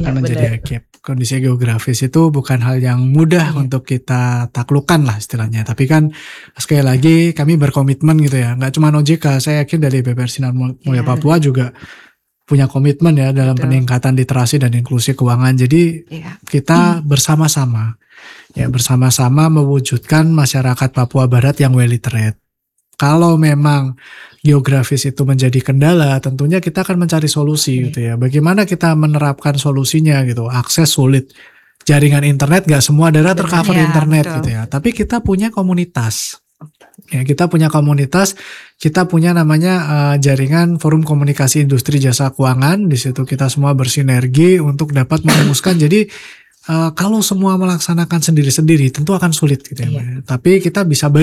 akan Iya, menjadi benar. gap. Kondisi geografis itu bukan hal yang mudah Iya. untuk kita taklukkan lah istilahnya. Tapi kan sekali lagi kami berkomitmen gitu ya. Nggak cuma OJK, saya yakin dari BPR Sinar Mulia Iya, Papua juga punya komitmen ya dalam betul. peningkatan literasi dan inklusi keuangan. Jadi Iya. kita bersama-sama mewujudkan masyarakat Papua Barat yang well literate. Kalau memang geografis itu menjadi kendala, tentunya kita akan mencari solusi gitu ya. Bagaimana kita menerapkan solusinya gitu. Akses sulit. Jaringan internet nggak semua daerah Benar. tercover Iya, internet betul. gitu ya. Tapi kita punya komunitas. Ya, kita punya komunitas, kita punya namanya jaringan Forum Komunikasi Industri Jasa Keuangan. Di situ kita semua bersinergi untuk dapat merumuskan. Jadi kalau semua melaksanakan sendiri-sendiri tentu akan sulit gitu ya. Iya. Tapi kita bisa